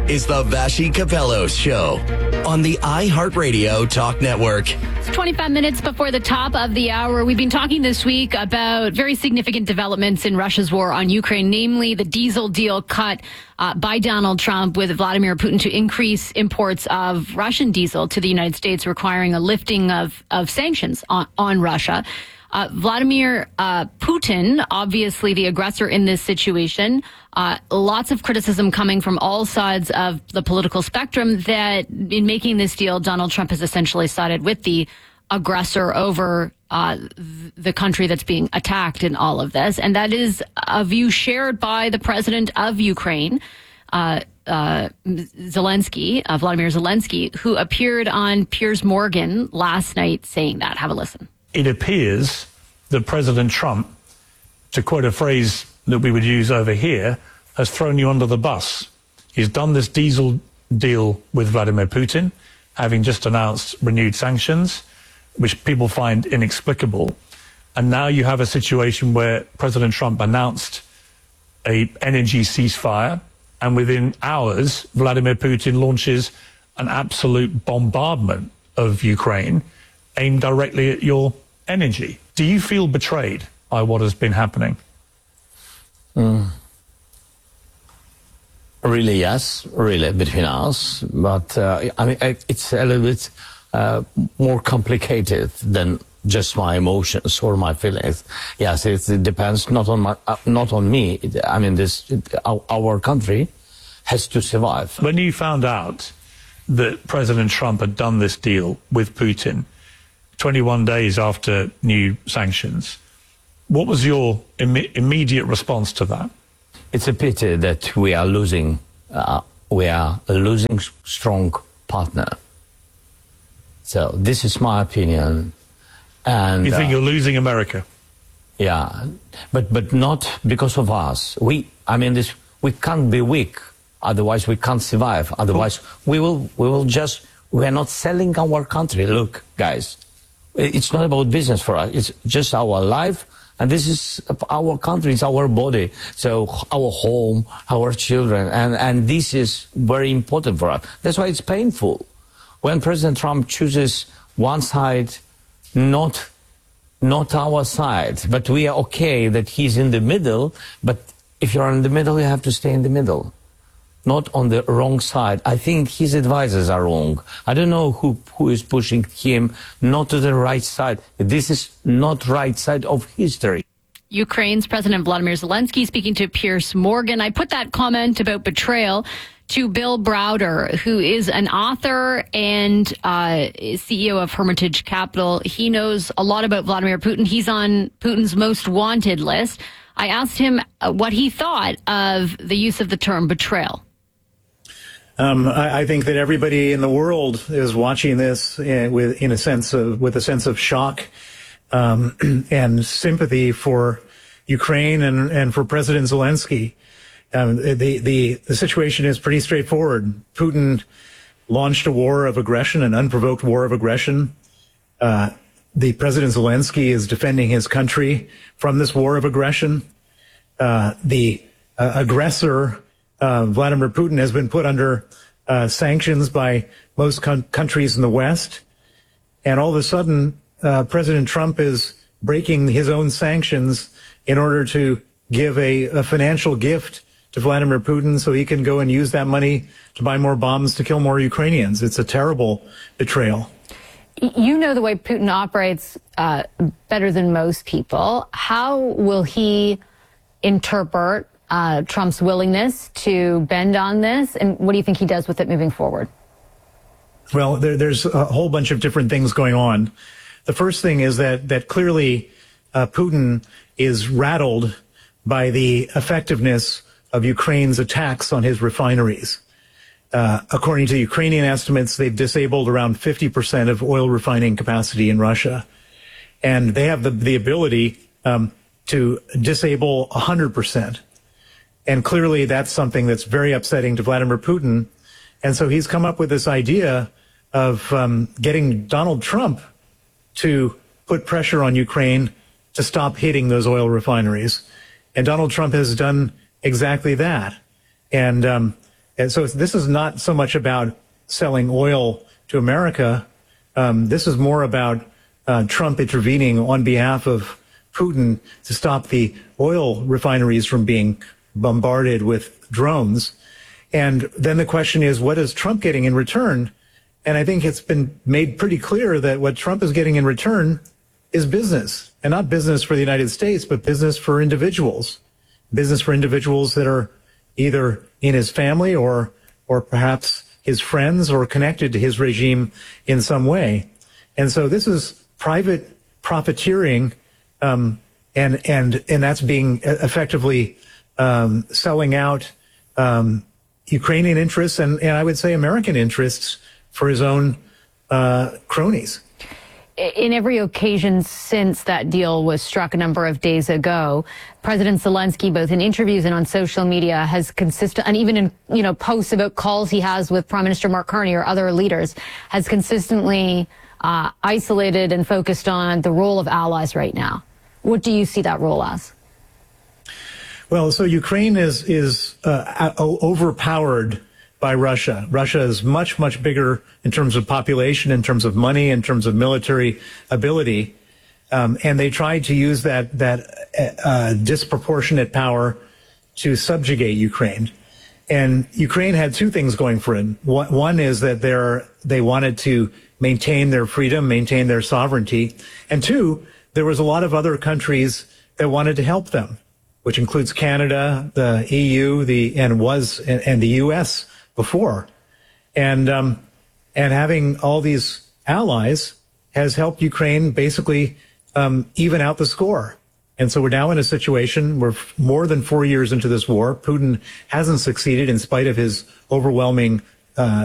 is the Vassy Capello Show on the iHeartRadio Talk Network. It's 25 minutes before the top of the hour. We've been talking this week about very significant developments in Russia's war on Ukraine, namely the diesel deal cut by Donald Trump with Vladimir Putin to increase imports of Russian diesel to the United States, requiring a lifting of sanctions on Russia. Vladimir Putin, obviously the aggressor in this situation, lots of criticism coming from all sides of the political spectrum that in making this deal, Donald Trump has essentially sided with the aggressor over the country that's being attacked in all of this. And that is a view shared by the president of Ukraine, Vladimir Zelensky, who appeared on Piers Morgan last night saying that. Have a listen. It appears that President Trump, to quote a phrase that we would use over here, has thrown you under the bus. He's done this diesel deal with Vladimir Putin, having just announced renewed sanctions, which people find inexplicable. And now you have a situation where President Trump announced an energy ceasefire, and within hours, Vladimir Putin launches an absolute bombardment of Ukraine aimed directly at your energy. Do you feel betrayed by what has been happening? Really, yes, really, between us. But, it's a little bit more complicated than just my emotions or my feelings. Yes, it depends not on me. Our country has to survive. When you found out that President Trump had done this deal with Putin, 21 days after new sanctions, what was your immediate response to that? It's a pity that we are losing strong partner. So this is my opinion. And you think you're losing America? Yeah, but not because of us. We can't be weak. Otherwise, we can't survive. Otherwise, we are not selling our country. Look, guys, it's not about business for us. It's just our life. And this is our country, it's our body. So our home, our children. And this is very important for us. That's why it's painful. When President Trump chooses one side, not our side, but we are okay that he's in the middle. But if you're in the middle, you have to stay in the middle, not on the wrong side. I think his advisors are wrong. I don't know who is pushing him not to the right side. This is not right side of history. Ukraine's President Vladimir Zelensky speaking to Piers Morgan. I put that comment about betrayal to Bill Browder, who is an author and CEO of Hermitage Capital. He knows a lot about Vladimir Putin. He's on Putin's most wanted list. I asked him what he thought of the use of the term betrayal. I think that everybody in the world is watching this with a sense of shock and sympathy for Ukraine and for President Zelensky. The situation is pretty straightforward. Putin launched a war of aggression, an unprovoked war of aggression. The President Zelensky is defending his country from this war of aggression. The aggressor, Vladimir Putin, has been put under sanctions by most countries in the West. And all of a sudden, President Trump is breaking his own sanctions in order to give a financial gift to Vladimir Putin so he can go and use that money to buy more bombs to kill more Ukrainians. It's a terrible betrayal. You know the way Putin operates better than most people. How will he interpret Trump's willingness to bend on this? And what do you think he does with it moving forward? Well, there's a whole bunch of different things going on. The first thing is that clearly Putin is rattled by the effectiveness of Ukraine's attacks on his refineries. According to Ukrainian estimates, they've disabled around 50% of oil refining capacity in Russia. And they have the ability to disable 100%. And clearly that's something that's very upsetting to Vladimir Putin. And so he's come up with this idea of getting Donald Trump to put pressure on Ukraine to stop hitting those oil refineries. And Donald Trump has done exactly that. And And so this is not so much about selling oil to America. This is more about Trump intervening on behalf of Putin to stop the oil refineries from being bombarded with drones. And then the question is, what is Trump getting in return? And I think it's been made pretty clear that what Trump is getting in return is business, and not business for the United States, but business for individuals that are either in his family or perhaps his friends or connected to his regime in some way. And so this is private profiteering, and that's being effectively selling out Ukrainian interests and I would say American interests for his own cronies. In every occasion since that deal was struck a number of days ago, President Zelensky, both in interviews and on social media, has and even in posts about calls he has with Prime Minister Mark Carney or other leaders, has consistently isolated and focused on the role of allies right now. What do you see that role as? Well, so Ukraine is overpowered by Russia. Russia is much, much bigger in terms of population, in terms of money, in terms of military ability. And they tried to use that disproportionate power to subjugate Ukraine. And Ukraine had two things going for it. One is that they wanted to maintain their freedom, maintain their sovereignty. And two, there was a lot of other countries that wanted to help them, which includes Canada, the EU, and the US before. And having all these allies has helped Ukraine basically even out the score. And so we're now in a situation where more than 4 years into this war, Putin hasn't succeeded in spite of his overwhelming